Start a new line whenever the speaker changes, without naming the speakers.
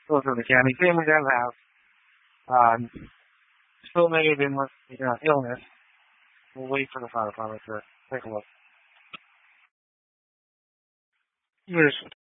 Those are the county. Family does have still negative illness. We'll wait for the fire department to take a look.
Understood.